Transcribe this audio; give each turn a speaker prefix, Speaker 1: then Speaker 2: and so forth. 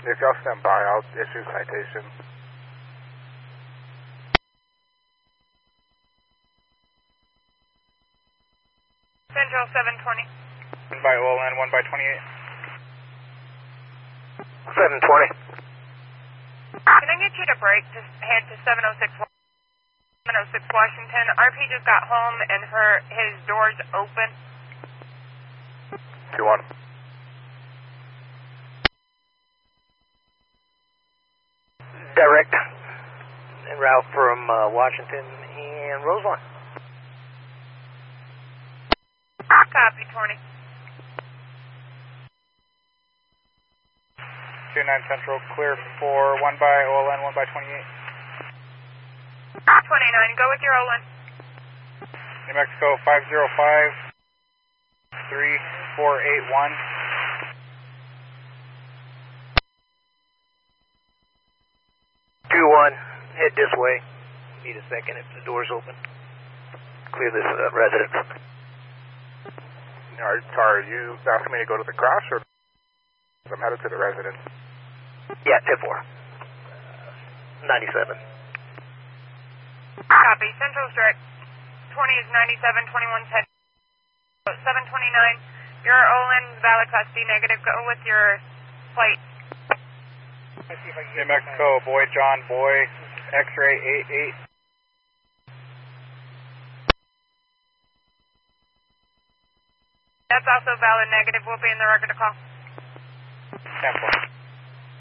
Speaker 1: If y'all stand by, I'll issue citation.
Speaker 2: Central 720.
Speaker 3: 1 by OLN, 1 by 28.
Speaker 4: 720.
Speaker 2: Can I get you to break to head to 706 Washington? RP just got home and his door's open.
Speaker 1: 2-1.
Speaker 4: Direct. En route from Washington and Roseland.
Speaker 2: Copy, 20.
Speaker 3: 29 Central, clear for 1 by OLN, 1 by 28.
Speaker 2: 29, go with your Olin.
Speaker 3: New Mexico 505 3481.
Speaker 4: Head this way. Need a second if the door's open. Clear this residence.
Speaker 1: Are you asking me to go to the crash, or I'm headed to the residence?
Speaker 4: Yeah, 10-4. 97.
Speaker 2: Copy, Central's direct. 20 is 97, 21's head. 729, your Olin, valid class D negative, go with your plate.
Speaker 3: New Mexico, boy John, boy, X-ray 88.
Speaker 2: That's also valid negative, we'll be in the record to call.
Speaker 3: 10-4.